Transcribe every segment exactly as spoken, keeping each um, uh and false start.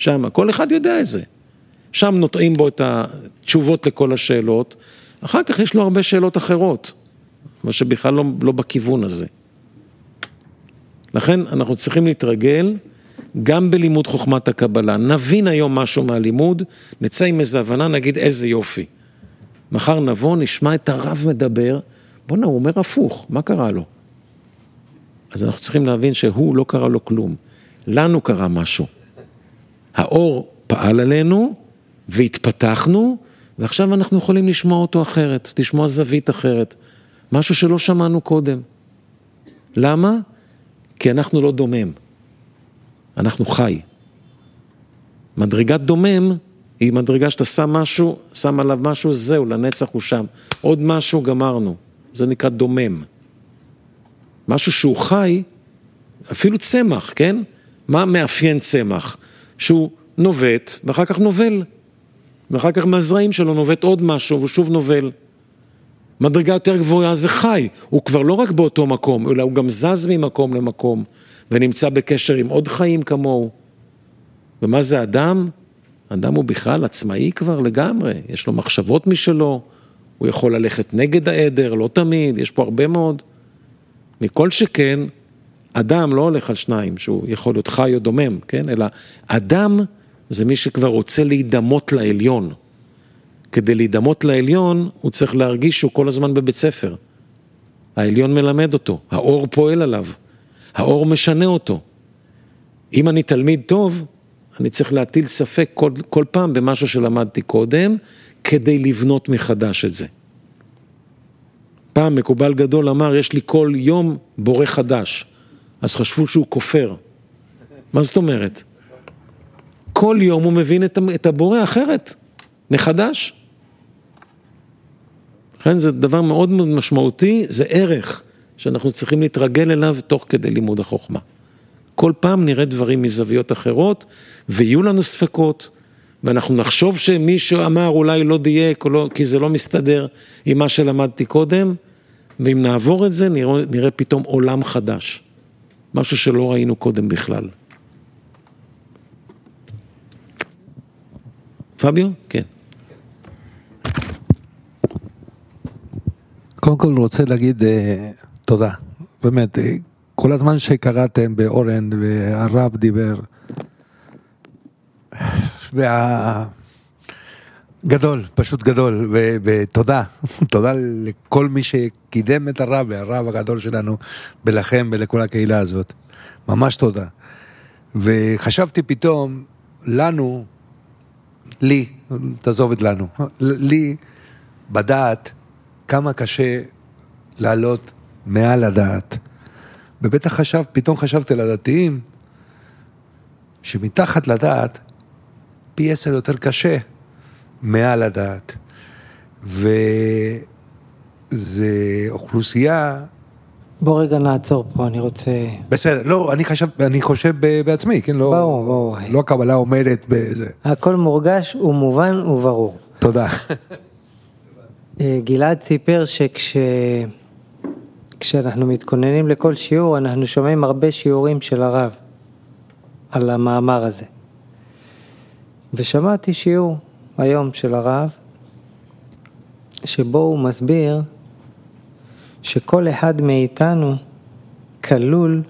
שם, כל אחד יודע את זה. שם נוטעים בו את התשובות לכל השאלות, אחר כך יש לו הרבה שאלות אחרות, מה שבכלל לא, לא בכיוון הזה. לכן אנחנו צריכים להתרגל, גם בלימוד חוכמת הקבלה, נבין היום משהו מהלימוד, נצא עם איזה הבנה, נגיד איזה יופי. מחר נבוא, נשמע את הרב מדבר, בוא נה, הוא אומר הפוך, מה קרה לו? אז אנחנו צריכים להבין שהוא לא קרה לו כלום, לנו קרה משהו. האור פעל עלינו, והתפתחנו, ועכשיו אנחנו יכולים לשמוע אותו אחרת, לשמוע זווית אחרת, משהו שלא שמענו קודם. למה? כי אנחנו לא דומם, אנחנו חי. מדרגת דומם היא מדרגה שאתה שם משהו, שם עליו משהו, זהו, לנצח הוא שם. עוד משהו גמרנו, זה נקרא דומם. משהו שהוא חי, אפילו צמח, כן? מה מאפיין צמח? שהוא נובט, ואחר כך נובל. ואחר כך מהזרעים שלו נובט עוד משהו, והוא שוב נובל. מדרגה יותר גבוהה זה חי, הוא כבר לא רק באותו מקום, אלא הוא גם זז ממקום למקום, ונמצא בקשר עם עוד חיים כמוהו. ומה זה אדם? אדם הוא בכלל עצמאי כבר לגמרי, יש לו מחשבות משלו, הוא יכול ללכת נגד העדר, לא תמיד, יש פה הרבה מאוד. מכל שכן, אדם לא הולך על שניים, שהוא יכול להיות חי או דומם, כן? אלא אדם זה מי שכבר רוצה להידמות לעליון. כדי להידמות לעליון, הוא צריך להרגיש שהוא כל הזמן בבית ספר. העליון מלמד אותו, האור פועל עליו, האור משנה אותו. אם אני תלמיד טוב, אני צריך להטיל ספק כל, כל פעם במשהו שלמדתי קודם, כדי לבנות מחדש את זה. פעם מקובל גדול אמר, יש לי כל יום בורא חדש. אז חשבו שהוא כופר. מה זאת אומרת? כל יום הוא מבין את הבורא אחרת, מחדש. לכן זה דבר מאוד מאוד משמעותי, זה ערך שאנחנו צריכים להתרגל אליו תוך כדי לימוד החוכמה. כל פעם נראה דברים מזוויות אחרות, ויהיו לנו ספקות, ואנחנו נחשוב שמישהו אמר אולי לא דייק, לא, כי זה לא מסתדר עם מה שלמדתי קודם, ואם נעבור את זה נראה, נראה פתאום עולם חדש, משהו שלא ראינו קודם בכלל. פביו? כן. קודם כל רוצה להגיד אה, תודה, באמת, אה, כל הזמן שקראתם באורן והרב דיבר, וה... גדול, פשוט גדול, ו- ותודה, תודה לכל מי שקידם את הרב, והרב הגדול שלנו בלכם ולכל הקהילה הזאת, ממש תודה. וחשבתי פתאום, לנו, לי, תעזוב את לנו, לי בדעת כמה קשה לעלות מעל הדעת. ובטח חשב, פתאום חשבתי לדתיים, שמתחת לדעת, פי עשר יותר קשה, מעל הדעת. וזה אוכלוסייה... בוא רגע נעצור פה, אני רוצה... בסדר, לא, אני חושב, אני חושב בעצמי, כן? לא, ברור, ברור. לא הקבלה אומרת בזה. הכל מורגש ומובן וברור. תודה. גלעד סיפר שכש... כשאנחנו מתכוננים לכל שיעור, אנחנו שומעים הרבה שיעורים של הרב על המאמר הזה. ושמעתי שיעור היום של הרב, שבו הוא מסביר שכל אחד מאיתנו כלול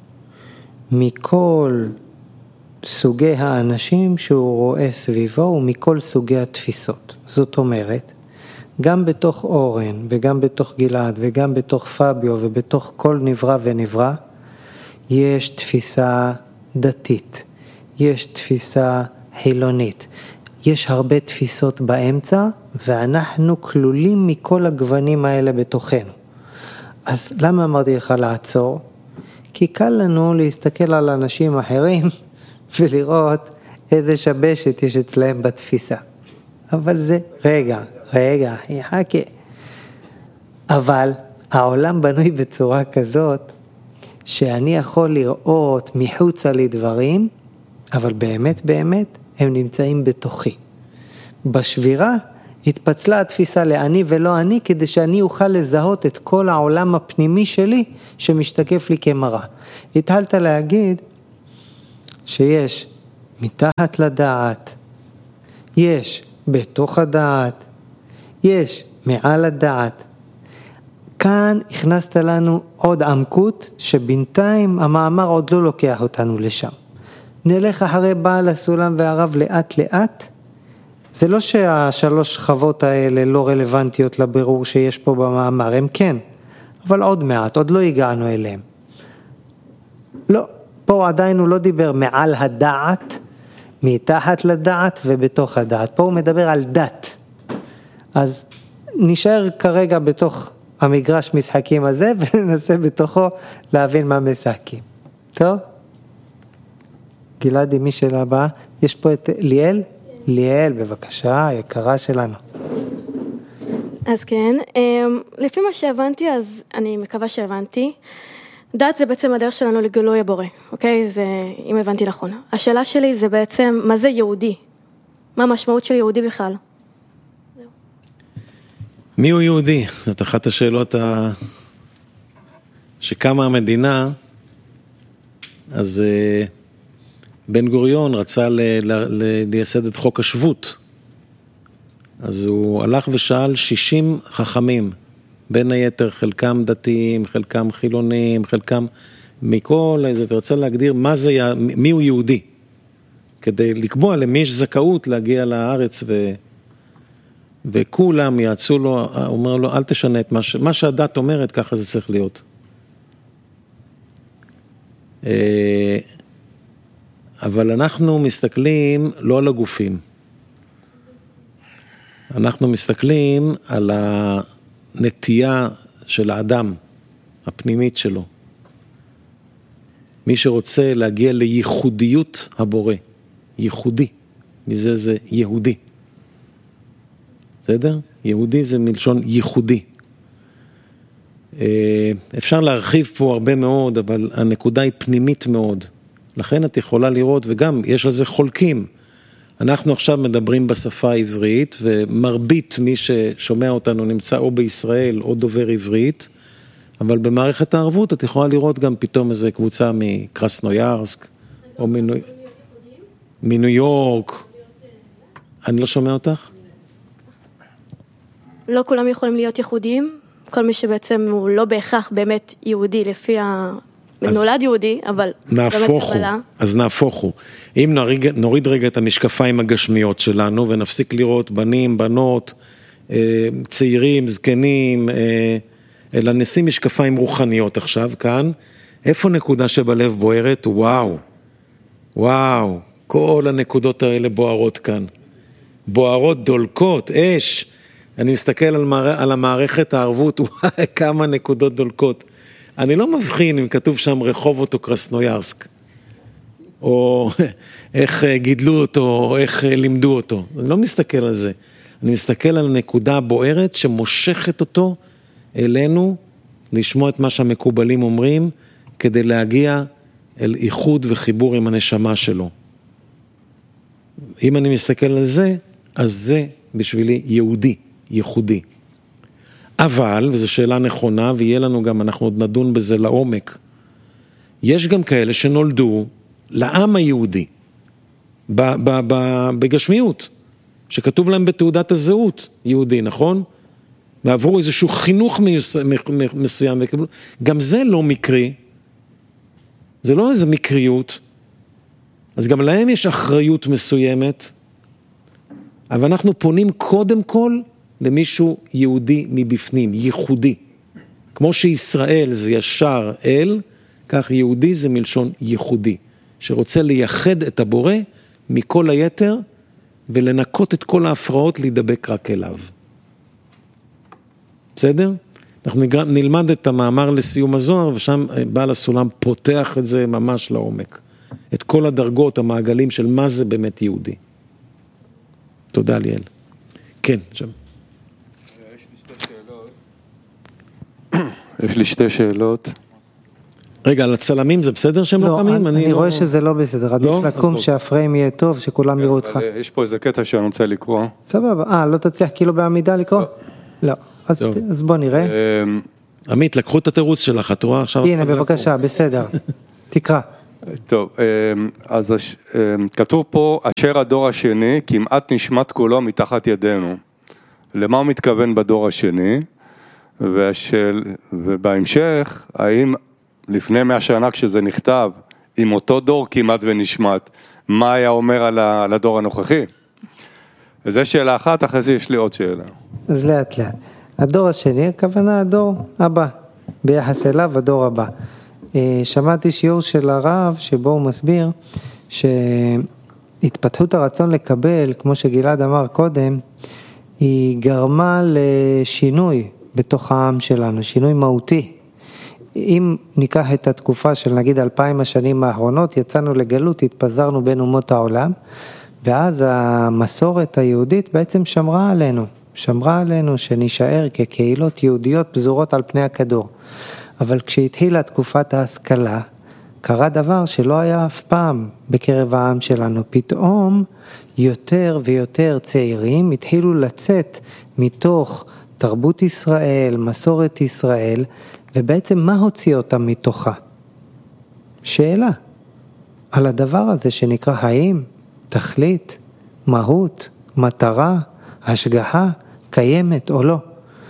מכל סוגי האנשים שהוא רואה סביבו ומכל סוגי התפיסות. זאת אומרת, גם בתוך אורן וגם בתוך גלעד וגם בתוך פביו ובתוך כל נברא ונברא, יש תפיסה דתית, יש תפיסה חילונית, יש הרבה תפיסות באמצע, ואנחנו כלולים מכל הגוונים האלה בתוכנו. אז למה אמרתי לך לעצור? כי קל לנו להסתכל על אנשים אחרים, ולראות איזה שבשת יש אצלהם בתפיסה. אבל זה, רגע, רגע, יחכה. אבל העולם בנוי בצורה כזאת, שאני יכול לראות מחוצה לדברים, אבל באמת באמת הם נמצאים בתוכי. בשבירה התפצלה התפיסה לאני ולא אני, כדי שאני אוכל לזהות את כל העולם הפנימי שלי שמשתקף לי כמראה. התחלת להגיד שיש מתחת לדעת, יש בתוך הדעת, יש מעל הדעת. כאן הכנסת לנו עוד עמקות שבינתיים המאמר עוד לא לוקח אותנו לשם. נלך אחרי בעל הסולם והרב לאט לאט. זה לא שהשלוש שכבות האלה לא רלוונטיות לבירור שיש פה במאמר, הם כן, אבל עוד מעט, עוד לא הגענו אליהם. לא, פה עדיין הוא לא דיבר מעל הדעת, מתחת לדעת ובתוך הדעת. פה הוא מדבר על דת. אז נשאר כרגע בתוך המגרש משחקים הזה, וננסה בתוכו להבין מה משחקים. טוב? גלעדי, מי שאלה הבאה? יש פה את ליאל? ליאל, בבקשה, היקרה שלנו. אז כן, לפי מה שהבנתי, אז אני מקווה שהבנתי. דת זה בעצם הדרך שלנו לגילוי הבורא, אוקיי? זה, אם הבנתי נכון. השאלה שלי זה בעצם, מה זה יהודי? מה המשמעות של יהודי בכלל? מי הוא יהודי? זאת אחת השאלות ה... שקמה המדינה, אז בן גוריון רצה ל... ל... לייסד את חוק השבות. אז הוא הלך ושאל שישים חכמים, בין היתר חלקם דתיים, חלקם חילונים, חלקם מכל איזה, ורצה להגדיר מה זה, מי הוא יהודי, כדי לקבוע למי יש זכאות להגיע לארץ, ו, וכולם יעצו לו, הוא אומר לו, אל תשנה את מה, ש, מה שהדת אומרת, ככה זה צריך להיות. אבל אנחנו מסתכלים לא על הגופים, אנחנו מסתכלים על הנטייה של האדם, הפנימית שלו. מי שרוצה להגיע לייחודיות הבורא, ייחודי, מזה זה יהודי. בסדר? יהודי זה מלשון ייחודי. אפשר להרחיב פה הרבה מאוד, אבל הנקודה היא פנימית מאוד. לכן את יכולה לראות, וגם יש על זה חולקים. אנחנו עכשיו מדברים בשפה העברית, ומרבית מי ששומע אותנו נמצא או בישראל או דובר עברית, אבל במערכת הערבות את יכולה לראות גם פתאום איזו קבוצה מקרסנויארסק, או מניו... מניו יורק. אני לא שומע אותך? לא כולם יכולים להיות יהודים, כל מי שבעצם הוא לא בהכרח באמת יהודי לפי ה... נולד יהודי, אבל נהפוך הוא, אז נהפוך הוא. אם נוריד, נוריד רגע את המשקפיים הגשמיות שלנו, ונפסיק לראות בנים, בנות, צעירים, זקנים, אלא נשים משקפיים רוחניות עכשיו, כאן, איפה נקודה שבלב בוערת? וואו, וואו, כל הנקודות האלה בוערות כאן. בוערות דולקות, אש. אני מסתכל על, מער... על המערכת הערבות, וואי, כמה נקודות דולקות. אני לא מבחין אם כתוב שם רחובות או קרסנויארסק, או איך גידלו אותו, או איך לימדו אותו. אני לא מסתכל על זה. אני מסתכל על הנקודה הבוערת שמושכת אותו אלינו, לשמוע את מה שהמקובלים אומרים, כדי להגיע אל איחוד וחיבור עם הנשמה שלו. אם אני מסתכל על זה, אז זה בשבילי יהודי, ייחודי. אבל, וזו שאלה נכונה, ויהיה לנו גם, אנחנו עוד נדון בזה לעומק, יש גם כאלה שנולדו לעם היהודי, בגשמיות, שכתוב להם בתעודת הזהות יהודי, נכון? ועברו איזשהו חינוך מסוים, גם זה לא מקרי, זה לא איזו מקריות, אז גם להם יש אחריות מסוימת, אבל אנחנו פונים קודם כל, למישהו יהודי מבפנים, ייחודי. כמו שישראל זה ישר אל, כך יהודי זה מלשון ייחודי, שרוצה לייחד את הבורא מכל היתר, ולנקות את כל ההפרעות להידבק רק אליו. בסדר? אנחנו נלמד את המאמר לסיום הזוהר, ושם בעל הסולם פותח את זה ממש לעומק. את כל הדרגות, המעגלים של מה זה באמת יהודי. תודה ליאל. כן, שם. יש לי שתי שאלות. רגע, על הצלמים זה בסדר שהם לא קמים? אני רואה שזה לא בסדר, עדיף לקום שהפריים יהיה טוב, שכולם יראו אותך. יש פה איזה קטע שאני רוצה לקרוא. סבבה, אה, לא תצליח כאילו בעמידה לקרוא? לא, אז בוא נראה. עמית, לקחו את התירוץ שלך, את רואה עכשיו? הנה, בבקשה, בסדר, תקרא. טוב, אז כתוב פה, אשר הדור השני כמעט נשמט כולו מתחת ידינו. למה הוא מתכוון בדור השני? והשאל, ובהמשך, האם לפני מאה שנה כשזה נכתב, עם אותו דור כמעט ונשמט, מה היה אומר על הדור הנוכחי? וזו שאלה אחת, אחרי זה יש לי עוד שאלה. אז לאט לאט. הדור השני, הכוונה הדור הבא, ביחס אליו הדור הבא. שמעתי שיעור של הרב שבו הוא מסביר שהתפתחות הרצון לקבל, כמו שגלעד אמר קודם, היא גרמה לשינוי בתוך העם שלנו, שינוי מהותי. אם ניקח את התקופה של נגיד אלפיים השנים האחרונות, יצאנו לגלות, התפזרנו בין אומות העולם, ואז המסורת היהודית בעצם שמרה עלינו, שמרה עלינו שנשאר כקהילות יהודיות פזורות על פני הכדור. אבל כשהתחילה תקופת ההשכלה, קרה דבר שלא היה אף פעם בקרב העם שלנו. פתאום יותר ויותר צעירים התחילו לצאת מתוך תרבות ישראל, מסורת ישראל, ובעצם מה הוציא אותם מתוכה? שאלה על הדבר הזה שנקרא האם, תכלית, מהות, מטרה, השגחה, קיימת או לא.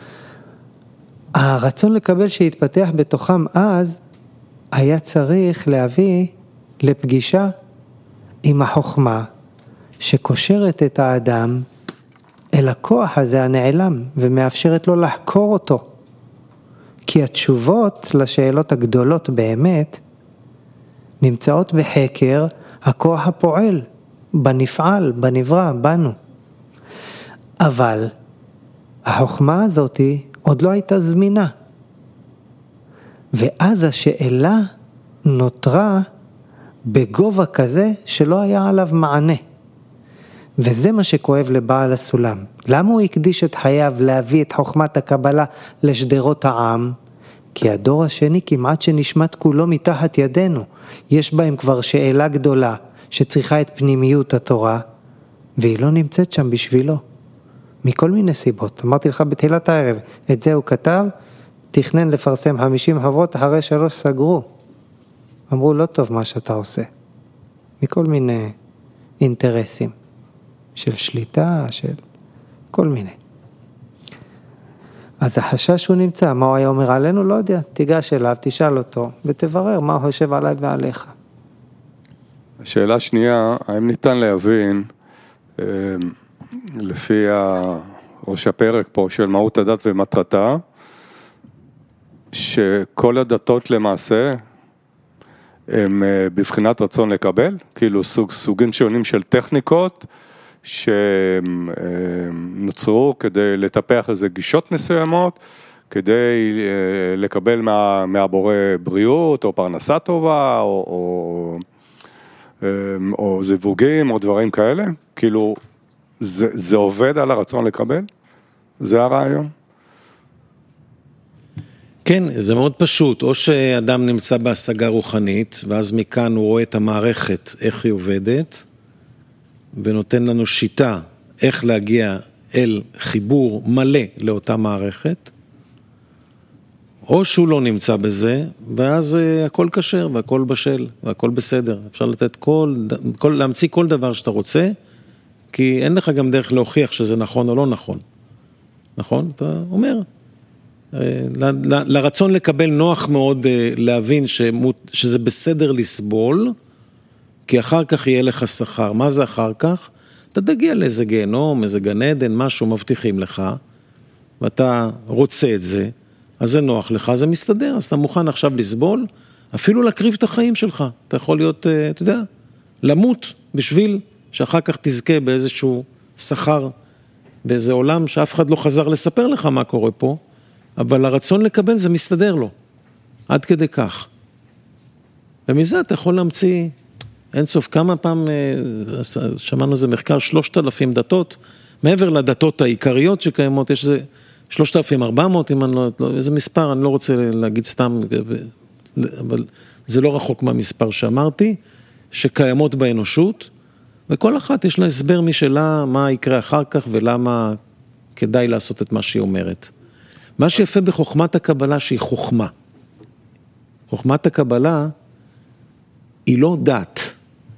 הרצון לקבל שהתפתח בתוכם אז, היה צריך להביא לפגישה עם החוכמה, שקושרת את האדם אל הכוח הזה הנעלם, ומאפשרת לו לחקור אותו. כי התשובות לשאלות הגדולות באמת, נמצאות בחקר הכוח הפועל, בנפעל, בנברא, בנו. אבל החוכמה הזאת עוד לא הייתה זמינה. ואז השאלה נותרה בגובה כזה שלא היה עליו מענה. וזה מה שכואב לבעל הסולם. למה הוא הקדיש את חייו להביא את חוכמת הקבלה לשדרות העם? כי הדור השני כמעט שנשמט כולו מתחת ידינו. יש בהם כבר שאלה גדולה שצריכה את פנימיות התורה, והיא לא נמצאת שם בשבילו. מכל מיני סיבות. אמרתי לך בתחילת הערב, את זה הוא כתב, תכנן לפרסם חמישים חברות, אחרי שלוש סגרו. אמרו, לא טוב מה שאתה עושה. מכל מיני אינטרסים. של שליטה, של כל מיני. אז החשש הוא נמצא, מה הוא היה אומר עלינו? לא יודע, תיגש אליו, תשאל אותו, ותברר מה הוא חושב עליי ועליך. השאלה השנייה, האם ניתן להבין, לפי ראש הפרק פה של מהות הדת ומטרתה, שכל הדתות למעשה הם בבחינת רצון לקבל, כאילו סוג, סוגים שונים של טכניקות שנוצרו כדי לטפח איזה גישות מסוימות, כדי לקבל מה, מהבורא בריאות או פרנסה טובה או, או, או זיווגים או דברים כאלה, כאילו זה, זה עובד על הרצון לקבל? זה הרעיון? כן, זה מאוד פשוט, או שאדם נמצא בהשגה רוחנית, ואז מכאן הוא רואה את המערכת, איך היא עובדת, ונותן לנו שיטה, איך להגיע אל חיבור מלא לאותה מערכת, או שהוא לא נמצא בזה, ואז הכל קשר, והכל בשל, והכל בסדר. אפשר לתת כל, כל, להמציא כל דבר שאתה רוצה, כי אין לך גם דרך להוכיח שזה נכון או לא נכון. נכון? אתה אומר, ל, ל, לרצון לקבל נוח מאוד להבין שזה בסדר לסבול, כי אחר כך יהיה לך שכר. מה זה אחר כך? אתה תגיע לאיזה גיהנום, איזה גן עדן, משהו מבטיחים לך, ואתה רוצה את זה, אז זה נוח לך, זה מסתדר, אז אתה מוכן עכשיו לסבול, אפילו להקריב את החיים שלך. אתה יכול להיות, אתה יודע, למות בשביל שאחר כך תזכה באיזשהו שכר, באיזה עולם שאף אחד לא חזר לספר לך מה קורה פה, אבל הרצון לקבל זה מסתדר לו, עד כדי כך. ומזה אתה יכול להמציא, אין סוף, כמה פעם שמענו איזה מחקר, שלושת אלפים דתות, מעבר לדתות העיקריות שקיימות, יש איזה שלושת אלפים ארבע מאות, אם אני לא, איזה מספר, אני לא רוצה להגיד סתם, אבל זה לא רחוק מהמספר שאמרתי, שקיימות באנושות, וכל אחת יש לה הסבר משלה, מה יקרה אחר כך, ולמה כדאי לעשות את מה שהיא אומרת. מה שיפה בחוכמת הקבלה שהיא חוכמה. חוכמת הקבלה היא לא דת.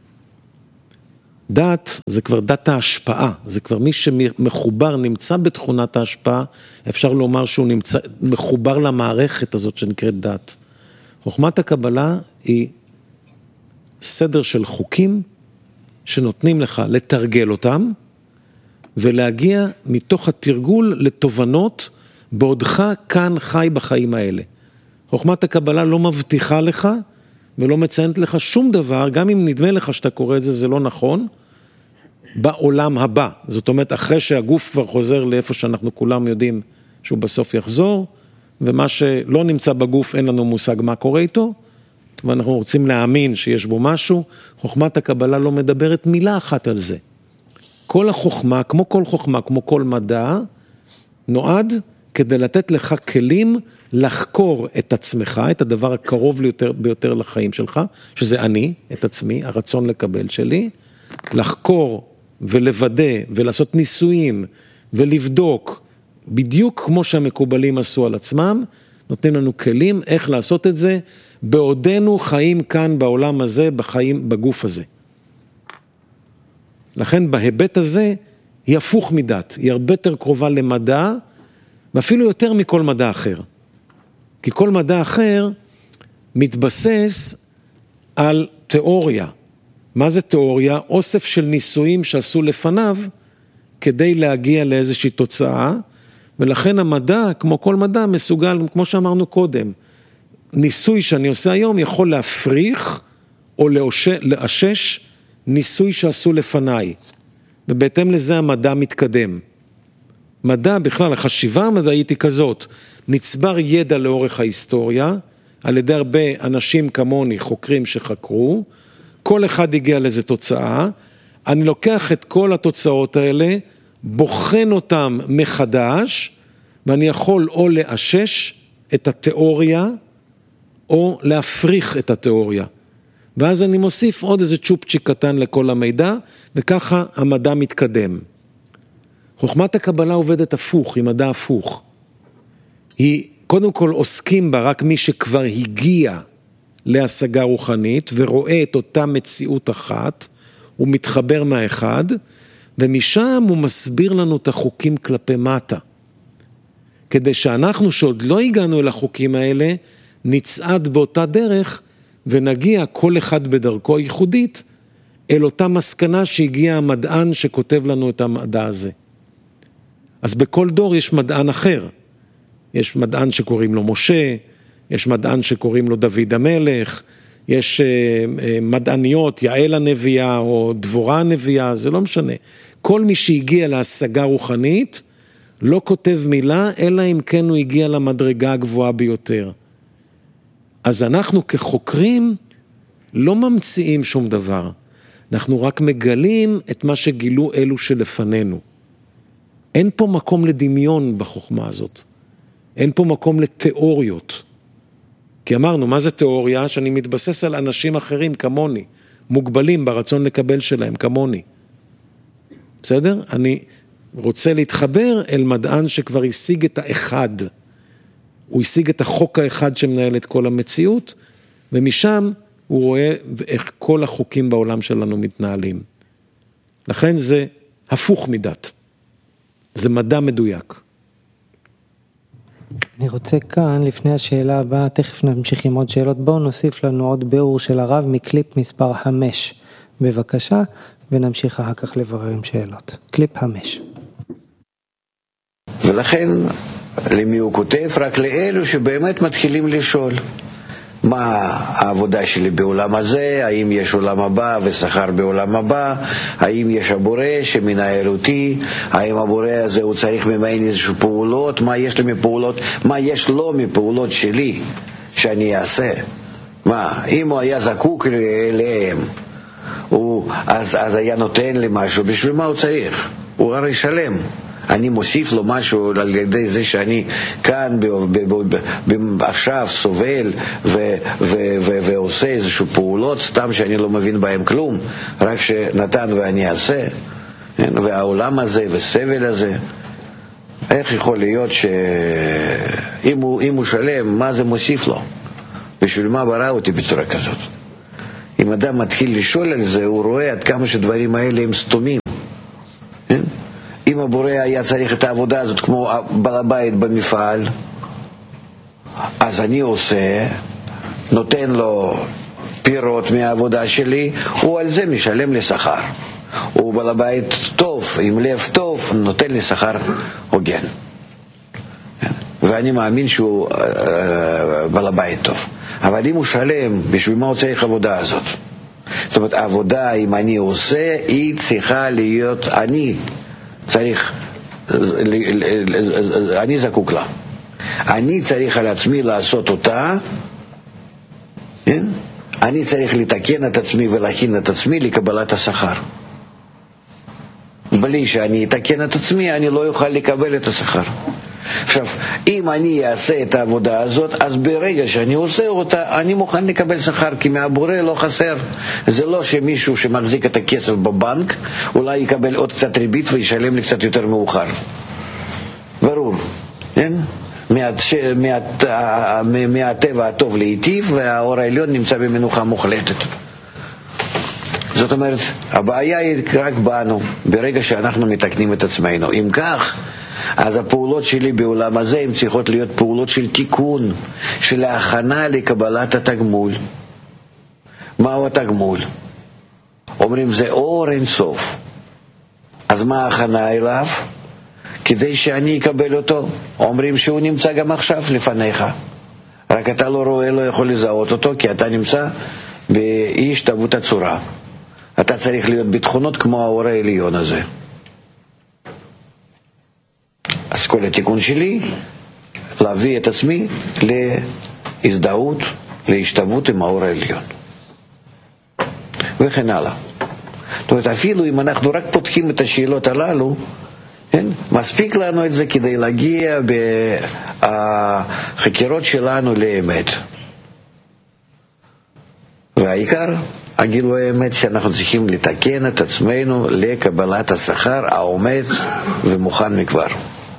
דת זה כבר דת ההשפעה, זה כבר מי שמחובר, נמצא בתכונת ההשפעה, אפשר לומר שהוא נמצא, מחובר למערכת הזאת שנקראת דת. חוכמת הקבלה היא סדר של חוקים שנותנים לך לתרגל אותם, ולהגיע מתוך התרגול לתובנות, בעודך כאן חי בחיים האלה. חוכמת הקבלה לא מבטיחה לך, ולא מציינת לך שום דבר, גם אם נדמה לך שאתה קורא את זה, זה לא נכון, בעולם הבא. זאת אומרת, אחרי שהגוף כבר חוזר לאיפה שאנחנו כולם יודעים שהוא בסוף יחזור, ומה שלא נמצא בגוף אין לנו מושג מה קורה איתו, ואנחנו רוצים להאמין שיש בו משהו, חוכמת הקבלה לא מדברת מילה אחת על זה. כל החוכמה, כמו כל חוכמה, כמו כל מדע, נועד כדי לתת לך כלים לחקור את עצמך, את הדבר הקרוב ביותר, ביותר לחיים שלך, שזה אני, את עצמי, הרצון לקבל שלי, לחקור ולוודא ולעשות ניסויים ולבדוק, בדיוק כמו שהמקובלים עשו על עצמם, נותנים לנו כלים איך לעשות את זה, בעודנו חיים כאן בעולם הזה, בחיים בגוף הזה. לכן בהיבט הזה היא הפוך מדת, היא הרבה יותר קרובה למדע, ואפילו יותר מכל מדע אחר. כי כל מדע אחר מתבסס על תיאוריה. מה זה תיאוריה? אוסף של ניסויים שעשו לפניו, כדי להגיע לאיזושהי תוצאה, ולכן המדע, כמו כל מדע, מסוגל, כמו שאמרנו קודם, ניסוי שאני עושה היום יכול להפריך או לאשש ניסוי שעשו לפניי, ובהתאם לזה המדע מתקדם. מדע בכלל, החשיבה המדעית היא כזאת, נצבר ידע לאורך ההיסטוריה, על ידי הרבה אנשים כמוני, חוקרים שחקרו, כל אחד הגיע לאיזו תוצאה, אני לוקח את כל התוצאות האלה, בוחן אותם מחדש, ואני יכול או לאשש את התיאוריה, או להפריך את התיאוריה. ואז אני מוסיף עוד איזה צ'ופצ'יק קטן לכל המידע, וככה המדע מתקדם. חוכמת הקבלה עובדת הפוך, היא מדע הפוך. היא קודם כל עוסקים בה רק מי שכבר הגיע להשגה רוחנית, ורואה את אותה מציאות אחת, הוא מתחבר מהאחד, ומשם הוא מסביר לנו את החוקים כלפי מטה. כדי שאנחנו שעוד לא הגענו אל החוקים האלה, נצעד באותה דרך, ונגיע כל אחד בדרכו ייחודית, אל אותה מסקנה שהגיע המדען שכותב לנו את המדע הזה. אז בכל דור יש מדען אחר. יש מדען שקוראים לו משה, יש מדען שקוראים לו דוד המלך, יש מדעניות, יעל הנביאה או דבורה הנביאה, זה לא משנה. כל מי שהגיע להשגה רוחנית, לא כותב מילה, אלא אם כן הוא הגיע למדרגה הגבוהה ביותר. אז אנחנו כחוקרים לא ממציאים שום דבר. אנחנו רק מגלים את מה שגילו אלו שלפנינו. אין פה מקום לדמיון בחוכמה הזאת. אין פה מקום לתיאוריות. כי אמרנו, מה זה תיאוריה? שאני מתבסס על אנשים אחרים כמוני, מוגבלים ברצון לקבל שלהם כמוני. בסדר? אני רוצה להתחבר אל מדען שכבר השיג את האחד. הוא השיג את החוק האחד שמנהל את כל המציאות, ומשם הוא רואה איך כל החוקים בעולם שלנו מתנהלים. לכן זה הפוך מדת. זה מדע מדויק. אני רוצה כאן, לפני השאלה הבאה, תכף נמשיך עם עוד שאלות, בואו נוסיף לנו עוד ביאור של הרב מקליפ מספר חמש, בבקשה, ונמשיך אחר כך לברר עם שאלות. קליפ חמש. ולכן, למי הוא כותב? רק לאלו שבאמת מתחילים לשאול. מה העבודה שלי בעולם הזה? האם יש עולם הבא ושכר בעולם הבא? האם יש הבורא שמנהל אותי? האם הבורא הזה הוא צריך ממני איזשהו פעולות? מה יש לי מפעולות? מה יש לו מפעולות שלי שאני אעשה? מה? אם הוא היה זקוק אליהם, הוא, אז, אז היה נותן לי משהו. בשביל מה הוא צריך? הוא הרי שלם. אני מוסיף לו משהו על ידי זה שאני כאן עכשיו סובל ו- ו- ו- ועושה איזשהו פעולות סתם שאני לא מבין בהם כלום, רק שנתן ואני אעשה. והעולם הזה וסבל הזה, איך יכול להיות שאם הוא, אם הוא שלם, מה זה מוסיף לו? בשביל מה ברא אותי בצורה כזאת? אם אם אדם מתחיל לשאול על זה, הוא רואה עד כמה שדברים האלה הם סתומים. כן? אם הבורא היה צריך את העבודה הזאת כמו בעל הבית במפעל, אז אני עושה, נותן לו פירות מהעבודה שלי, הוא על זה משלם לי שכר. הוא בעל הבית טוב, עם לב טוב, נותן לי שכר הוגן. ואני מאמין שהוא בעל הבית טוב. אבל אם הוא שלם, בשביל מה הוא צריך עבודה הזאת? זאת אומרת, העבודה, אם אני עושה, היא צריכה להיות, אני צריך, אני זקוק לה. אני צריך על עצמי לעשות אותה, כן? אני צריך לתקן את עצמי ולהכין את עצמי לקבלת השכר. בלי שאני אתקן את עצמי, אני לא אוכל לקבל את השכר. עכשיו, אם אני אעשה את העבודה הזאת, אז ברגע שאני עושה אותה, אני מוכן לקבל שכר, כי מהבורא לא חסר. זה לא שמישהו שמחזיק את הכסף בבנק, אולי יקבל עוד קצת ריבית וישלם לי קצת יותר מאוחר. ברור, כן? מהטבע הטוב להיטיב, והאור העליון נמצא במנוחה מוחלטת. זאת אומרת, הבעיה היא רק בנו, ברגע שאנחנו מתקנים את עצמנו. אם כך, אז הפעולות שלי בעולם הזה הן צריכות להיות פעולות של תיקון, של ההכנה לקבלת התגמול. מהו התגמול? אומרים זה אור אין סוף. אז מה ההכנה אליו? כדי שאני אקבל אותו. אומרים שהוא נמצא גם עכשיו לפניך, רק אתה לא רואה, לא יכול לזהות אותו, כי אתה נמצא באי השתוות הצורה. אתה צריך להיות בתכונות כמו האור העליון הזה. אז כל התיקון שלי להביא את עצמי להזדהות, להשתוות עם האור העליון וכן הלאה. זאת אומרת, אפילו אם אנחנו רק פותחים את השאלות הללו, כן? מספיק לנו את זה כדי להגיע בחקירות שלנו לאמת. והעיקר, הגילוי האמת שאנחנו צריכים לתקן את עצמנו לקבלת השכר העומד ומוכן מכבר.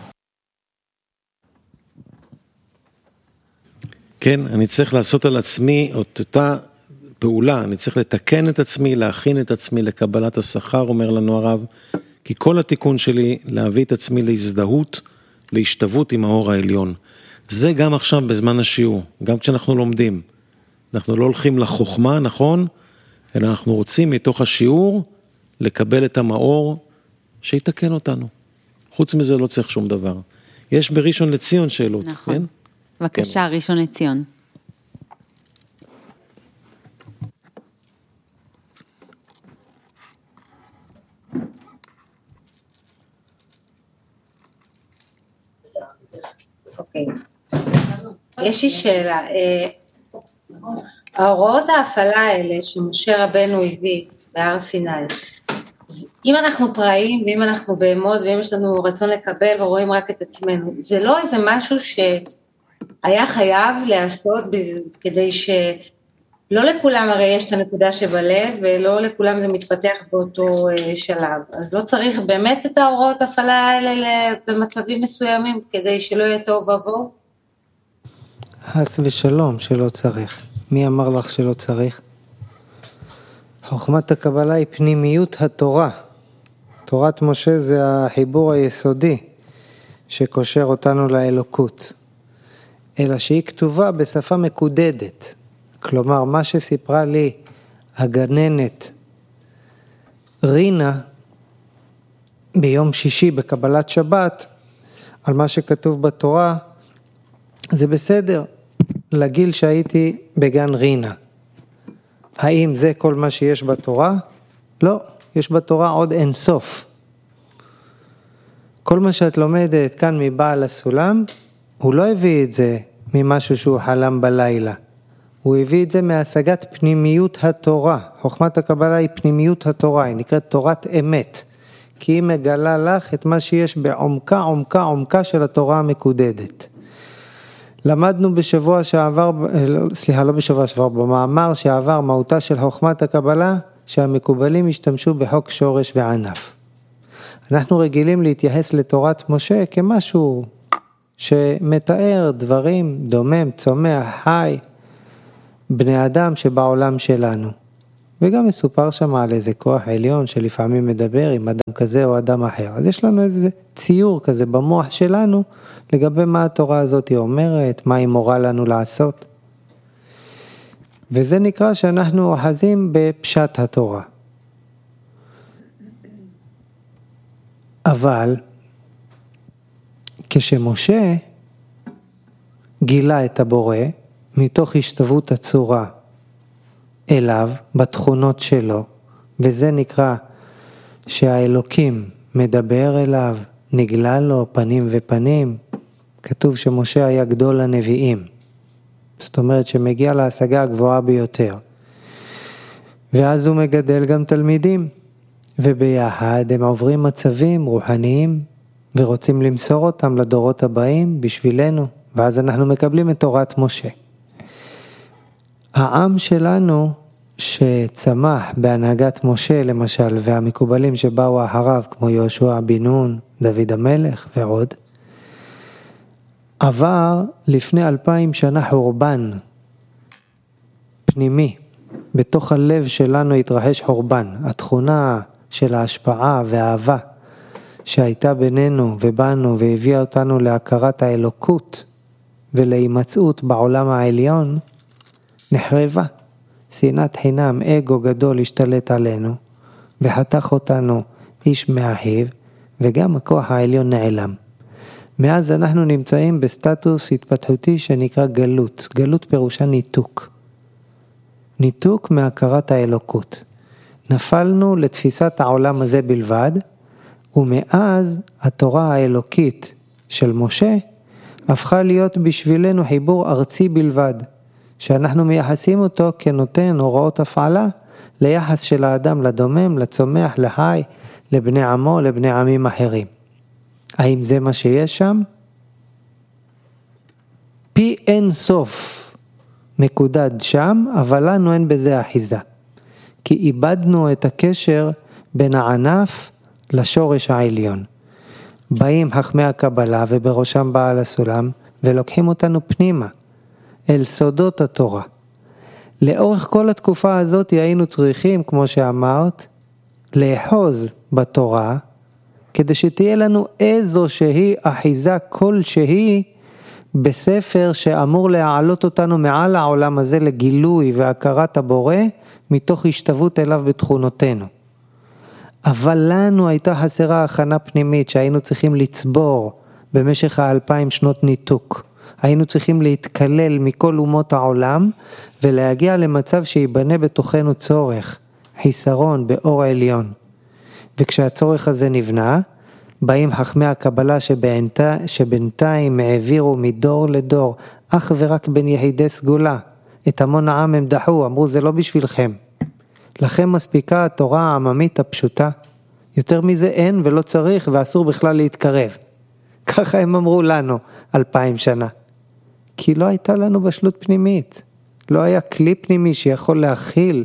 כן, אני צריך לעשות על עצמי אותה פעולה, אני צריך לתקן את עצמי, להכין את עצמי לקבלת השכר, אומר לנו הרב, כי כל התיקון שלי להביא את עצמי להזדהות, להשתוות עם האור העליון. זה גם עכשיו בזמן השיעור, גם כשאנחנו לומדים. אנחנו לא הולכים לחוכמה, נכון? אלא אנחנו רוצים מתוך השיעור לקבל את המאור שיתקן אותנו. חוץ מזה לא צריך שום דבר. יש בראשון לציון שאלות, נכון. כן? בבקשה, כן. ראשון לציון. אוקיי. יש לי שאלה. ההוראות ההפעלה האלה שמשה רבנו הביא בהר סיני, אם אנחנו פראים ואם אנחנו בהמות ואם יש לנו רצון לקבל ורואים רק את עצמנו, זה לא איזה משהו שהיה חייב לעשות כדי ש... לא לכולם הרי יש את הנקודה שבלב, ולא לכולם זה מתפתח באותו שלב. אז לא צריך באמת את ההוראות הפעלה האלה במצבים מסוימים, כדי שלא יהיה טוב ובוא? חס ושלום שלא צריך. מי אמר לך שלא צריך? חוכמת הקבלה היא פנימיות התורה. תורת משה זה החיבור היסודי, שקושר אותנו לאלוקות. אלא שהיא כתובה בשפה מקודדת. כלומר, מה שסיפרה לי הגננת רינה ביום שישי בקבלת שבת, על מה שכתוב בתורה, זה בסדר לגיל שהייתי בגן רינה. האם זה כל מה שיש בתורה? לא, יש בתורה עוד אין סוף. כל מה שאת לומדת כאן מבעל הסולם, הוא לא הביא את זה ממשהו שהוא חלם בלילה. הוא הביא את זה מהשגת פנימיות התורה. חוכמת הקבלה היא פנימיות התורה, היא נקראת תורת אמת. כי היא מגלה לך את מה שיש בעומקה, עומקה, עומקה של התורה המקודדת. למדנו בשבוע שעבר, סליחה, לא בשבוע שעבר, במאמר שעבר מהותה של חוכמת הקבלה, שהמקובלים השתמשו בחוק שורש וענף. אנחנו רגילים להתייחס לתורת משה כמשהו שמתאר דברים דומם, צומח, חי, בני אדם שבעולם שלנו. וגם מסופר שם על איזה כוח עליון שלפעמים מדבר עם אדם כזה או אדם אחר. אז יש לנו איזה ציור כזה במוח שלנו לגבי מה התורה הזאת אומרת, מה היא מורה לנו לעשות. וזה נקרא שאנחנו אוחזים בפשט התורה. אבל כשמשה גילה את הבורא מתוך השתוות הצורה אליו בתכונות שלו, וזה נקרא שהאלוקים מדבר אליו, נגלה לו פנים ופנים. כתוב שמשה היה גדול הנביאים, זאת אומרת שמגיע להשגה הגבוהה ביותר, ואז הוא מגדל גם תלמידים, וביחד הם עוברים מצבים רוחניים ורוצים למסור אותם לדורות הבאים בשבילנו, ואז אנחנו מקבלים את תורת משה. העם שלנו שצמח בהנהגת משה למשל, והמקובלים שבאו אחריו כמו יהושע בן נון, דוד המלך ועוד, עבר לפני אלפיים שנה חורבן פנימי. בתוך הלב שלנו התרחש חורבן. התכונה של ההשפעה והאהבה שהייתה בינינו ובנו והביאה אותנו להכרת האלוקות ולהימצאות בעולם העליון נחרבה. שנאת חינם, אגו גדול השתלט עלינו וחתך אותנו איש מאחיו, וגם הכוח העליון נעלם. מאז אנחנו נמצאים בסטטוס התפתחותי שנקרא גלות. גלות פירושה ניתוק. ניתוק מהכרת האלוקות. נפלנו לתפיסת העולם הזה בלבד, ומאז התורה האלוקית של משה הפכה להיות בשבילנו חיבור ארצי בלבד, שאנחנו מייחסים אותו כנותן הוראות הפעלה ליחס של האדם לדומם, לצומח, לחי, לבני עמו, לבני עמים אחרים. האם זה מה שיש שם? פי אין סוף מקודד שם, אבל לנו אין בזה אחיזה. כי איבדנו את הקשר בין הענף לשורש העליון. באים חכמי הקבלה ובראשם בעל הסולם ולוקחים אותנו פנימה אל סודות התורה. לאורך כל התקופה הזאת היינו צריכים, כמו שאמרת, לאחוז בתורה, כדי שתהיה לנו איזו שהיא אחיזה כלשהי בספר שאמור להעלות אותנו מעל העולם הזה לגילוי והכרת הבורא מתוך השתוות אליו בתכונותינו. אבל לנו הייתה חסרה הכנה פנימית שהיינו צריכים לצבור במשך האלפיים שנות ניתוק. היינו צריכים להתקלל מכל אומות העולם ולהגיע למצב שיבנה בתוכנו צורך, חיסרון באור העליון. וכשהצורך הזה נבנה, באים חכמי הקבלה שבינתיים העבירו מדור לדור, אך ורק בין יחידי סגולה. את המון העם הם דחו, אמרו זה לא בשבילכם. לכם מספיקה התורה העממית הפשוטה. יותר מזה אין ולא צריך ואסור בכלל להתקרב. ככה הם אמרו לנו אלפיים שנה. כי לא הייתה לנו בשלות פנימית. לא היה כלי פנימי שיכול להכיל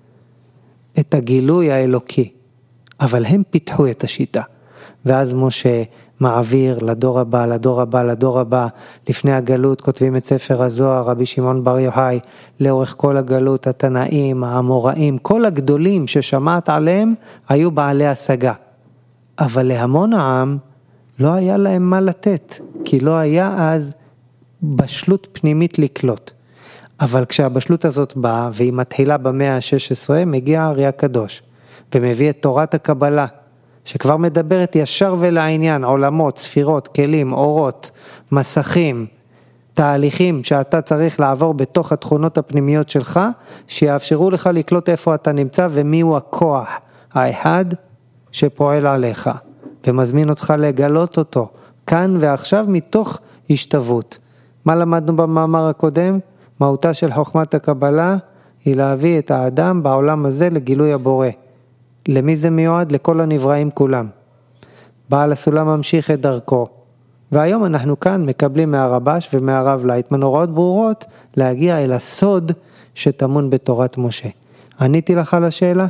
את הגילוי האלוקי. אבל הם פיתחו את השיטה. ואז משה מעביר לדור הבא, לדור הבא, לדור הבא. לפני הגלות כותבים את ספר הזוהר, רבי שמעון בר יוחאי, לאורך כל הגלות, התנאים, האמוראים, כל הגדולים ששמעת עליהם היו בעלי השגה. אבל להמון העם לא היה להם מה לתת, כי לא היה אז בשלות פנימית לקלוט. אבל כשהבשלות הזאת באה, והיא מתחילה במאה ה-שש עשרה, מגיע הארי הקדוש, ומביא את תורת הקבלה, שכבר מדברת ישר ולעניין, עולמות, ספירות, כלים, אורות, מסכים, תהליכים שאתה צריך לעבור בתוך התכונות הפנימיות שלך, שיאפשרו לך לקלוט איפה אתה נמצא ומי הוא הכוח האחד שפועל עליך, ומזמין אותך לגלות אותו, כאן ועכשיו מתוך השתוות. מה למדנו במאמר הקודם? מהותה של חוכמת הקבלה היא להביא את האדם בעולם הזה לגילוי הבורא. למי זה מיועד? לכל הנבראים כולם. בעל הסולם ממשיך את דרכו. והיום אנחנו כאן מקבלים מהרבש ומהרב לייטמן הוראות ברורות להגיע אל הסוד שטמון בתורת משה. עניתי לך על השאלה?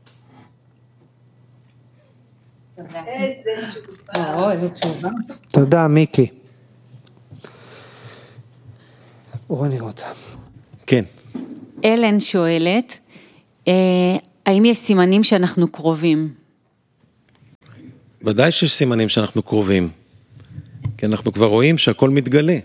איזה תשובה. תודה מיקי. רוני רוצה. כן. אלן שואלת, האם יש סימנים שאנחנו קרובים? ודאי שיש סימנים שאנחנו קרובים, כי אנחנו כבר רואים שהכל מתגלה.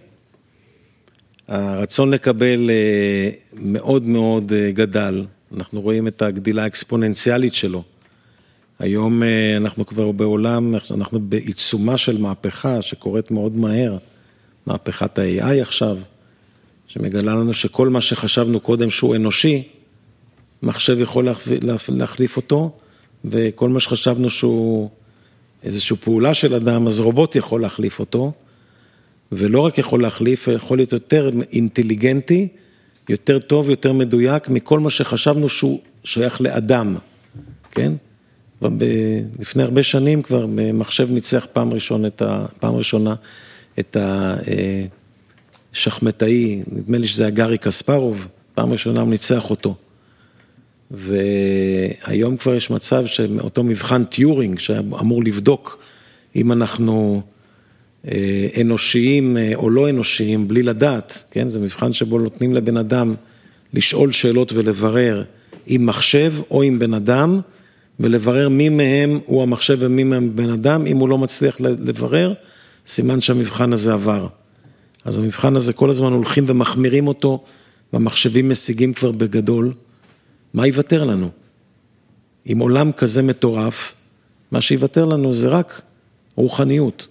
הרצון לקבל מאוד מאוד גדל, אנחנו רואים את הגדילה האקספוננציאלית שלו. היום אנחנו כבר בעולם, אנחנו בעיצומה של מהפכה שקורית מאוד מהר, מהפכת ה-איי איי עכשיו, שמגלה לנו שכל מה שחשבנו קודם שהוא אנושי, מחשב יכול להחליף אותו, וכל מה שחשבנו שהוא איזושהי פעולה של אדם, אז רובוט יכול להחליף אותו, ולא רק יכול להחליף, יכול להיות יותר אינטליגנטי, יותר טוב, יותר מדויק, מכל מה שחשבנו שהוא שייך לאדם, כן? לפני הרבה שנים כבר מחשב ניצח פעם ראשונה את ה, פעם ראשונה את השחמטאי, נדמה לי שזה הגארי קספרוב, פעם ראשונה הוא ניצח אותו. והיום כבר יש מצב שאותו מבחן טיורינג, שאמור לבדוק אם אנחנו אנושיים או לא אנושיים, בלי לדעת, כן? זה מבחן שבו נותנים לבן אדם לשאול שאלות ולברר עם מחשב או עם בן אדם, ולברר מי מהם הוא המחשב ומי מהם בן אדם, אם הוא לא מצליח לברר, סימן שהמבחן הזה עבר. אז המבחן הזה כל הזמן הולכים ומחמירים אותו, והמחשבים משיגים כבר בגדול, מה יוותר לנו? עם עולם כזה מטורף, מה שיוותר לנו זה רק רוחניות,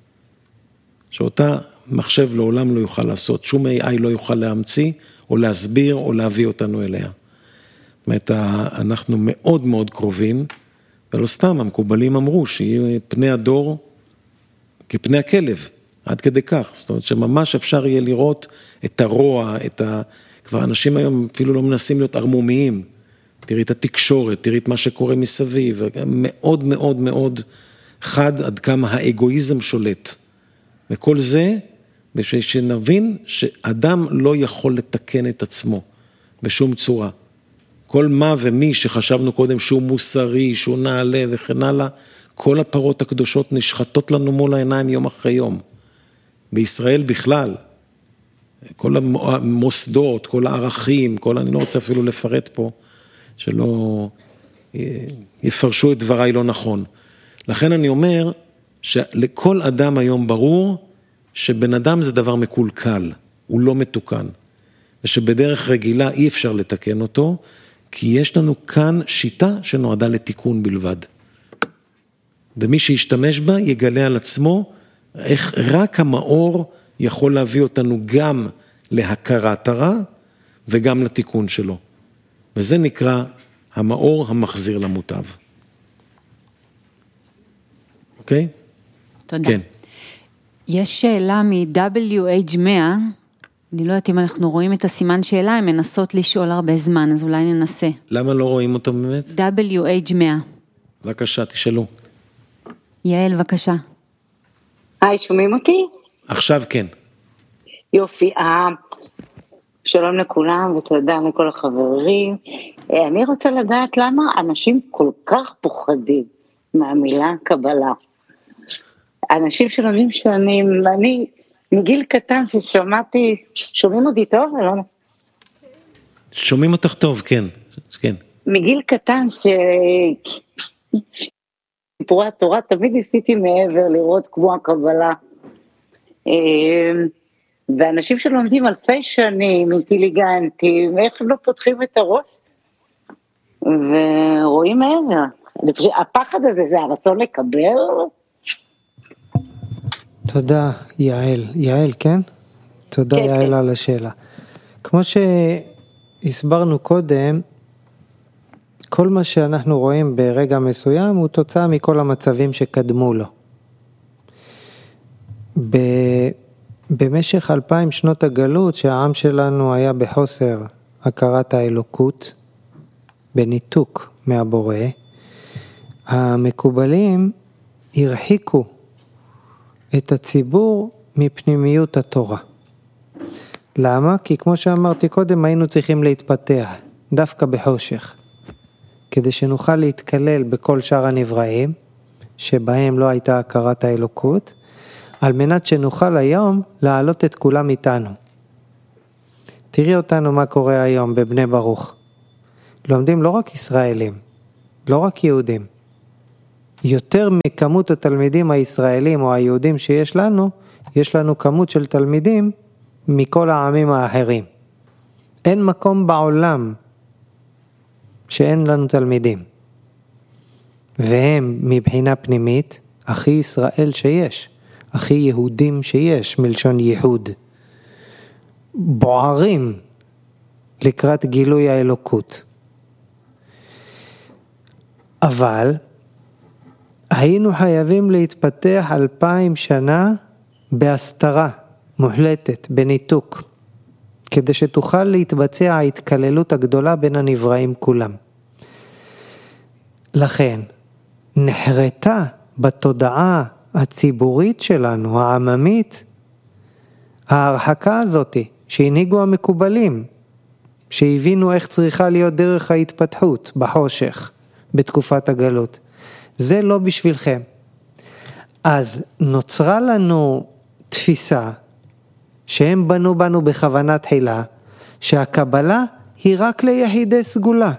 שאותה מחשב לעולם לא יוכל לעשות, שום איי איי לא יוכל להמציא, או להסביר, או להביא אותנו אליה. זאת אומרת, אנחנו מאוד מאוד קרובים, ולא סתם, המקובלים אמרו שיהיו פני הדור כפני הכלב, עד כדי כך. זאת אומרת, שממש אפשר יהיה לראות את הרוע, את ה... כבר אנשים היום אפילו לא מנסים להיות ערמומיים, תראי את התקשורת, תראי את מה שקורה מסביב, מאוד מאוד מאוד חד עד כמה האגואיזם שולט. וכל זה, בשביל שנבין שאדם לא יכול לתקן את עצמו בשום צורה. כל מה ומי שחשבנו קודם שהוא מוסרי, שהוא נעלה וכן הלאה, כל הפרות הקדושות נשחטות לנו מול העיניים יום אחרי יום. בישראל בכלל, כל המוסדות, כל הערכים, כל, אני לא רוצה אפילו לפרט פה, שלא יפרשו את דבריי לא נכון. לכן אני אומר, שלכל אדם היום ברור, שבן אדם זה דבר מקולקל, הוא לא מתוקן, ושבדרך רגילה אי אפשר לתקן אותו, כי יש לנו כאן שיטה שנועדה לתיקון בלבד. ומי שישתמש בה יגלה על עצמו, איך רק המאור יכול להביא אותנו גם להכרת הרע, וגם לתיקון שלו. וזה נקרא המאור המחזיר למוטב. אוקיי? תודה. כן. יש שאלה מ-דאבליו אייץ' מאה, אני לא יודעת אם אנחנו רואים את הסימן שאלה, הן מנסות לשאול הרבה זמן, אז אולי ננסה. למה לא רואים אותו באמת? דאבליו אייץ' מאה. בבקשה, תשאלו. יעל, בבקשה. היי, שומעים אותי? עכשיו כן. יופי, אה, שלום לכולם ותודה לכל החברים. אני רוצה לדעת למה אנשים כל כך פוחדים מהמילה קבלה. אנשים שלומדים שנים, אני מגיל קטן ששמעתי, שומעים אותי טוב? לא? שומעים אותך טוב, כן, כן. מגיל קטן ש... סיפורי התורה, תמיד ניסיתי מעבר לראות כמו הקבלה. ואנשים שלומדים אלפי שנים, אינטליגנטים, איך הם לא פותחים את הראש? ורואים מעבר. הפחד הזה זה הרצון לקבל? תודה, יעל. יעל, כן? תודה, כן, יעל, כן. על השאלה. כמו שהסברנו קודם, כל מה שאנחנו רואים ברגע מסוים הוא תוצאה מכל המצבים שקדמו לו. ב... במשך אלפיים שנות הגלות שהעם שלנו היה בחוסר הכרת האלוקות, בניתוק מהבורא, המקובלים הרחיקו את הציבור מפנימיות התורה. למה? כי כמו שאמרתי קודם, היינו צריכים להתפתח, דווקא בחושך, כדי שנוכל להתקלל בכל שאר הנבראים, שבהם לא הייתה הכרת האלוקות, על מנת שנוכל היום להעלות את כולם איתנו. תראי אותנו מה קורה היום בבני ברוך. לומדים לא רק ישראלים, לא רק יהודים. יותר מכמות התלמידים הישראלים או היהודים שיש לנו, יש לנו כמות של תלמידים מכל העמים האחרים. אין מקום בעולם שאין לנו תלמידים. והם מבחינה פנימית הכי ישראל שיש, הכי יהודים שיש, מלשון ייחוד. בוערים לקראת גילוי האלוקות. אבל היינו חייבים להתפתח אלפיים שנה בהסתרה מוחלטת, בניתוק, כדי שתוכל להתבצע ההתקללות הגדולה בין הנבראים כולם. לכן נחרטה בתודעה הציבורית שלנו, העממית, ההרחקה הזאת שהנהיגו המקובלים, שהבינו איך צריכה להיות דרך ההתפתחות בחושך, בתקופת הגלות. זה לא בשבילכם. אז נוצרה לנו תפיסה שהם בנו בנו בכוונה תחילה, שהקבלה היא רק ליחידי סגולה.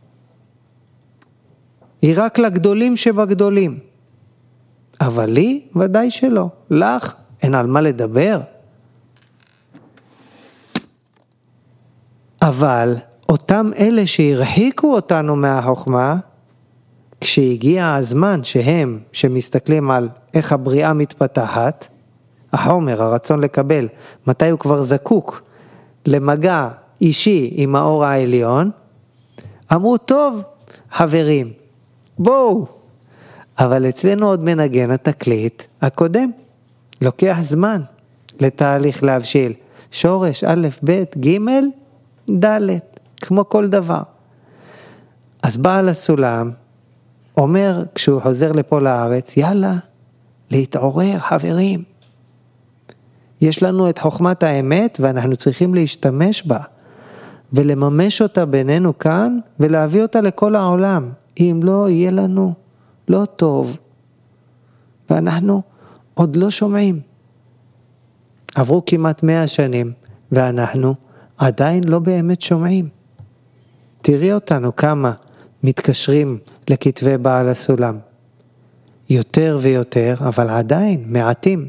היא רק לגדולים שבגדולים. אבל לי ודאי שלא. לך אין על מה לדבר. אבל אותם אלה שהרחיקו אותנו מהחוכמה, כשהגיע הזמן שהם, שמסתכלים על איך הבריאה מתפתחת, החומר, הרצון לקבל, מתי הוא כבר זקוק למגע אישי עם האור העליון, אמרו, טוב, חברים, בואו. אבל אצלנו עוד מנגן התקליט הקודם. לוקח זמן לתהליך להבשיל. שורש, א', ב', ג', ד', כמו כל דבר. אז בעל הסולם אומר, כשהוא חוזר לפה לארץ, יאללה, להתעורר, חברים. יש לנו את חוכמת האמת, ואנחנו צריכים להשתמש בה, ולממש אותה בינינו כאן, ולהביא אותה לכל העולם. אם לא, יהיה לנו לא טוב. ואנחנו עוד לא שומעים. עברו כמעט מאה שנים, ואנחנו עדיין לא באמת שומעים. תראי אותנו כמה מתקשרים לכתבי בעל הסולם. יותר ויותר, אבל עדיין מעטים.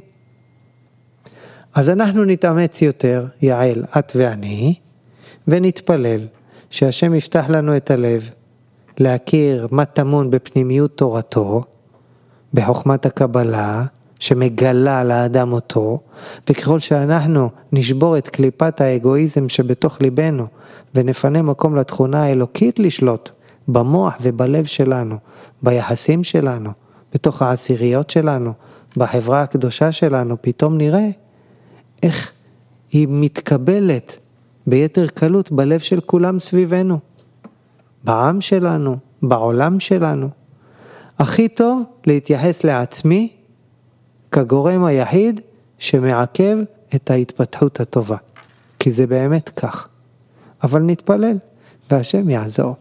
אז אנחנו נתאמץ יותר, יעל, את ואני, ונתפלל שהשם יפתח לנו את הלב, להכיר מה טמון בפנימיות תורתו, בחוכמת הקבלה, שמגלה לאדם אותו, וככל שאנחנו נשבור את קליפת האגואיזם שבתוך ליבנו, ונפנה מקום לתכונה האלוקית לשלוט, במוח ובלב שלנו, ביחסים שלנו, בתוך העשיריות שלנו, בחברה הקדושה שלנו, פתאום נראה איך היא מתקבלת ביתר קלות בלב של כולם סביבנו, בעם שלנו, בעולם שלנו. הכי טוב להתייחס לעצמי כגורם היחיד שמעכב את ההתפתחות הטובה, כי זה באמת כך. אבל נתפלל והשם יעזור.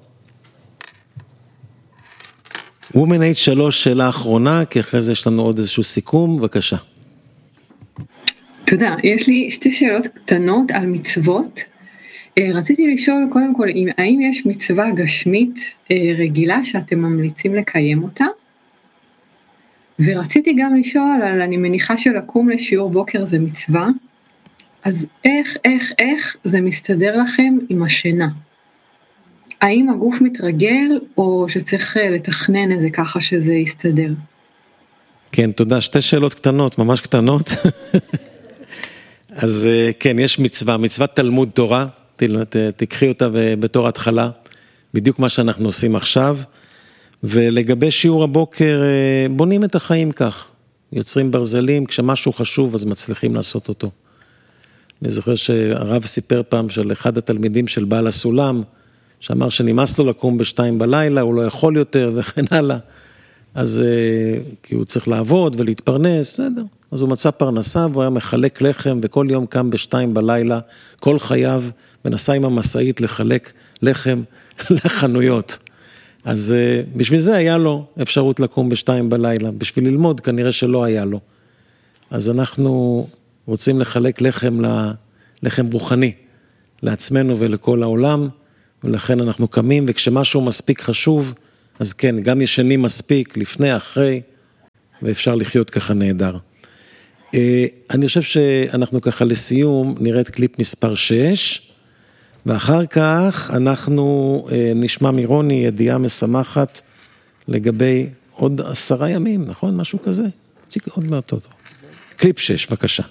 וומן אייט שלוש, שאלה אחרונה, כי אחרי זה יש לנו עוד איזשהו סיכום, בבקשה. תודה, יש לי שתי שאלות קטנות על מצוות. רציתי לשאול קודם כל, האם יש מצווה גשמית רגילה שאתם ממליצים לקיים אותה? ורציתי גם לשאול, על, אני מניחה שלקום לשיעור בוקר זה מצווה, אז איך, איך, איך זה מסתדר לכם עם השינה? האם הגוף מתרגל או שצריך לתכנן את זה ככה שזה יסתדר? כן, תודה. שתי שאלות קטנות, ממש קטנות. אז כן, יש מצווה, מצוות תלמוד תורה, תקחי אותה בתור התחלה, בדיוק מה שאנחנו עושים עכשיו, ולגבי שיעור הבוקר, בונים את החיים כך, יוצרים ברזלים, כשמשהו חשוב אז מצליחים לעשות אותו. אני זוכר שהרב סיפר פעם של אחד התלמידים של בעל הסולם, שאמר שנמאס לו לקום בשתיים בלילה, הוא לא יכול יותר וכן הלאה, אז כי הוא צריך לעבוד ולהתפרנס, בסדר. אז הוא מצא פרנסה והוא היה מחלק לחם, וכל יום קם בשתיים בלילה, כל חייו, ונסע עם המסעית לחלק לחם לחנויות. אז בשביל זה היה לו אפשרות לקום בשתיים בלילה, בשביל ללמוד כנראה שלא היה לו. אז אנחנו רוצים לחלק לחם, לחם רוחני, לעצמנו ולכל העולם, ולכן אנחנו קמים, וכשמשהו מספיק חשוב, אז כן, גם ישנים מספיק, לפני, אחרי, ואפשר לחיות ככה נהדר. אני חושב שאנחנו ככה לסיום, נראה את קליפ מספר שש, ואחר כך אנחנו נשמע מרוני ידיעה משמחת, לגבי עוד עשרה ימים, נכון? משהו כזה? תציג עוד מעט אותו. קליפ שש, בבקשה.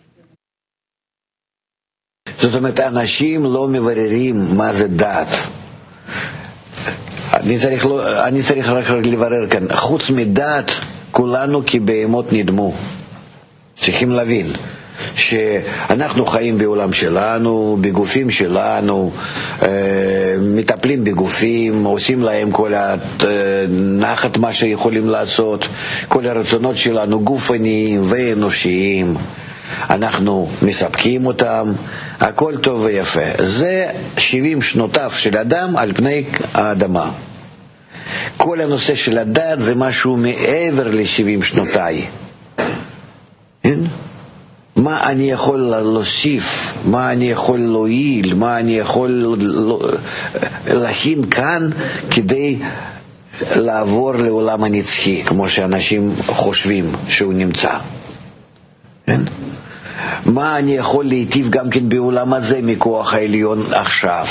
זאת אומרת, אנשים לא מבררים מה זה דת. אני צריך, לא, אני צריך רק לברר כאן. חוץ מדת, כולנו כבהמות נדמו. צריכים להבין שאנחנו חיים בעולם שלנו, בגופים שלנו, מטפלים בגופים, עושים להם כל הנחת מה שיכולים לעשות, כל הרצונות שלנו גופניים ואנושיים. אנחנו מספקים אותם, הכל טוב ויפה. זה שבעים שנותיו של אדם על פני האדמה. כל הנושא של הדת זה משהו מעבר ל-שבעים שנותיי. מה אני יכול להוסיף, מה אני יכול להועיל, מה אני יכול להכין כאן כדי לעבור לעולם הנצחי, כמו שאנשים חושבים שהוא נמצא. מה אני יכול להיטיב גם כן בעולם הזה מכוח העליון עכשיו.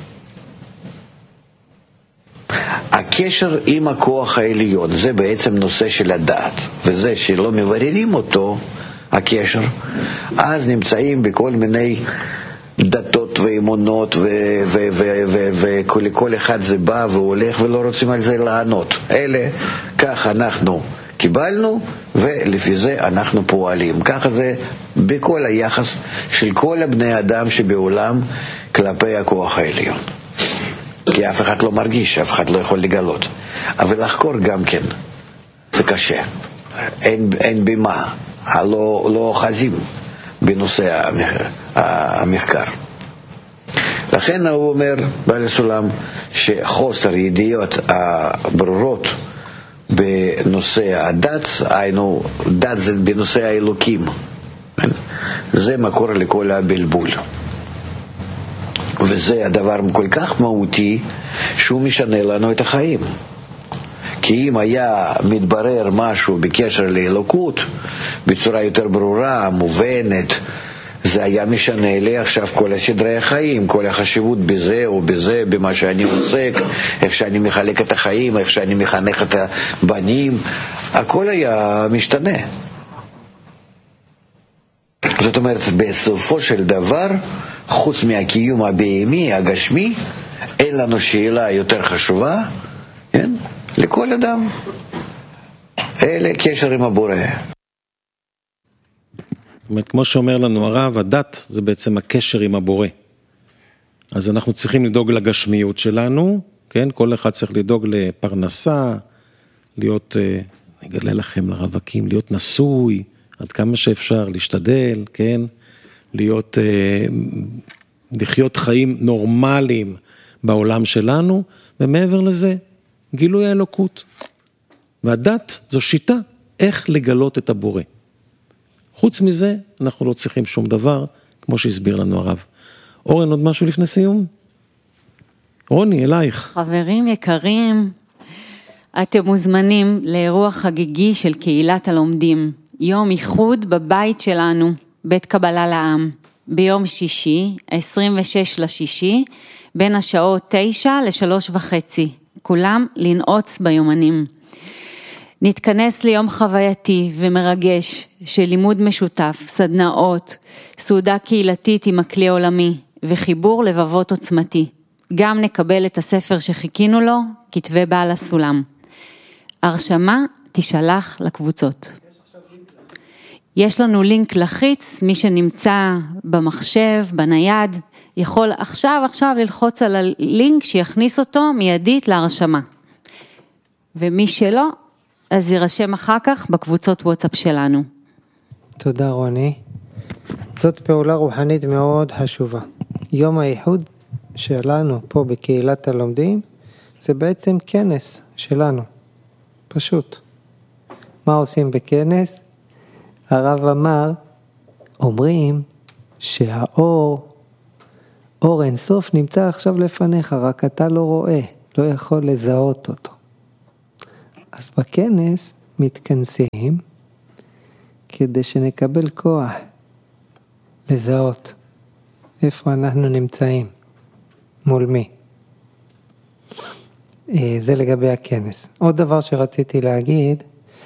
הקשר עם הכוח העליון זה בעצם נושא של הדת, וזה שלא מבררים אותו, הקשר, אז נמצאים בכל מיני דתות ואמונות, ולכל אחד זה בא והולך ולא רוצים על זה לענות. אלה, כך אנחנו קיבלנו, ולפי זה אנחנו פועלים. ככה זה בכל היחס של כל הבני אדם שבעולם כלפי הכוח העליון. כי אף אחד לא מרגיש, אף אחד לא יכול לגלות. אבל לחקור גם כן, זה קשה. אין, אין במה, לא, לא אוחזים בנושא המחקר. לכן הוא אומר, בעל הסולם, שחוסר ידיעות הברורות בנושא הדת, היינו, דת זה בנושא האלוקים. זה מקור לכל הבלבול. וזה הדבר כל כך מהותי שהוא משנה לנו את החיים. כי אם היה מתברר משהו בקשר לאלוקות בצורה יותר ברורה, מובנת, זה היה משנה לי עכשיו כל הסדרי החיים, כל החשיבות בזה או בזה, במה שאני עוסק, איך שאני מחלק את החיים, איך שאני מחנך את הבנים, הכל היה משתנה. זאת אומרת, בסופו של דבר, חוץ מהקיום הבהמי, הגשמי, אין לנו שאלה יותר חשובה, כן? לכל אדם. אלה קשר עם הבורא. זאת אומרת, כמו שאומר לנו הרב, הדת זה בעצם הקשר עם הבורא. אז אנחנו צריכים לדאוג לגשמיות שלנו, כן? כל אחד צריך לדאוג לפרנסה, להיות, אני אגלה לכם לרווקים, להיות נשוי, עד כמה שאפשר, להשתדל, כן? להיות, לחיות חיים נורמליים בעולם שלנו, ומעבר לזה, גילוי האלוקות. והדת זו שיטה איך לגלות את הבורא. חוץ מזה, אנחנו לא צריכים שום דבר, כמו שהסביר לנו הרב. אורן, עוד משהו לפני סיום? רוני, אלייך. חברים יקרים, אתם מוזמנים לאירוע חגיגי של קהילת הלומדים. יום איחוד בבית שלנו, בית קבלה לעם. ביום שישי, עשרים ושש לשישי, בין השעות תשע לשלוש וחצי. כולם לנעוץ ביומנים. נתכנס ליום חווייתי ומרגש של לימוד משותף, סדנאות, סעודה קהילתית עם הכלי עולמי וחיבור לבבות עוצמתי. גם נקבל את הספר שחיכינו לו, כתבי בעל הסולם. הרשמה תשלח לקבוצות. יש לנו לינק לחיץ, מי שנמצא במחשב, בנייד, יכול עכשיו עכשיו ללחוץ על הלינק שיכניס אותו מיידית להרשמה. ומי שלא, אז יירשם אחר כך בקבוצות וואטסאפ שלנו. תודה רוני. זאת פעולה רוחנית מאוד חשובה. יום האיחוד שלנו פה בקהילת הלומדים, זה בעצם כנס שלנו. פשוט. מה עושים בכנס? הרב אמר, אומרים שהאור אור אין סוף נמצא עכשיו לפניך, רק אתה לא רואה, לא יכול לזהות אותו. אז בכנס מתכנסים כדי שנקבל כוח לזהות איפה אנחנו נמצאים, מול מי. זה לגבי הכנס. עוד דבר שרציתי להגיד,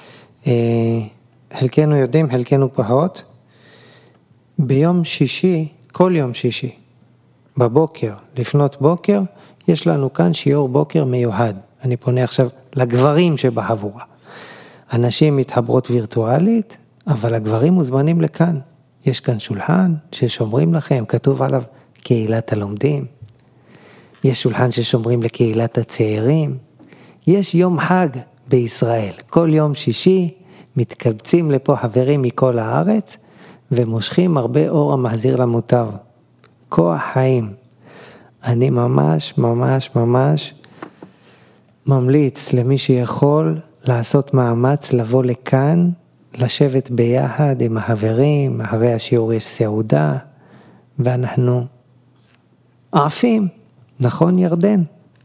חלקנו יודעים, חלקנו פחות, ביום שישי, כל יום שישי, בבוקר, לפנות בוקר, יש לנו כאן שיעור בוקר מיוחד. אני פונה עכשיו לגברים שבחבורה. אנשים מתחברות וירטואלית, אבל הגברים מוזמנים לכאן. יש כאן שולחן ששומרים לכם, כתוב עליו קהילת הלומדים. יש שולחן ששומרים לקהילת הצעירים. יש יום חג בישראל. כל יום שישי מתקבצים לפה חברים מכל הארץ, ומושכים הרבה אור המחזיר למוטב. כוח חיים. אני ממש ממש ממש ממליץ למי שיכול לעשות מאמץ לבוא לכאן, לשבת ביחד עם החברים, אחרי השיעור יש סעודה, ואנחנו עפים, נכון ירדן?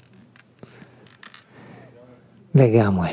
לגמרי.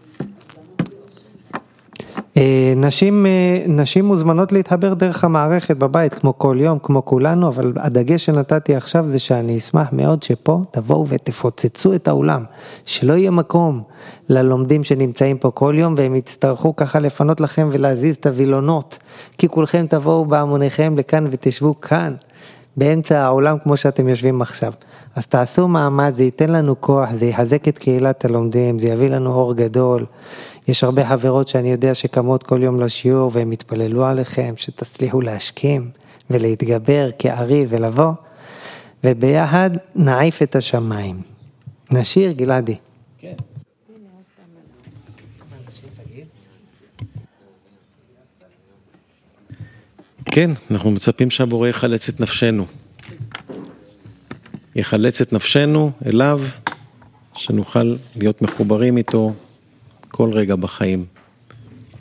נשים, נשים מוזמנות להתחבר דרך המערכת בבית, כמו כל יום, כמו כולנו, אבל הדגש שנתתי עכשיו זה שאני אשמח מאוד שפה תבואו ותפוצצו את האולם, שלא יהיה מקום ללומדים שנמצאים פה כל יום, והם יצטרכו ככה לפנות לכם ולהזיז את הווילונות, כי כולכם תבואו בהמוניכם לכאן ותשבו כאן, באמצע העולם כמו שאתם יושבים עכשיו. אז תעשו מאמץ, זה ייתן לנו כוח, זה יחזק את קהילת הלומדים, זה יביא לנו אור גדול. יש הרבה חברות שאני יודע שקמות כל יום לשיעור והם יתפללו עליכם, שתצליחו להשכים ולהתגבר כארי ולבוא, וביחד נעיף את השמיים. נשיר גלעדי. כן. כן, אנחנו מצפים שהבורא יחלץ את נפשנו. יחלץ את נפשנו אליו, שנוכל להיות מחוברים איתו כל רגע בחיים.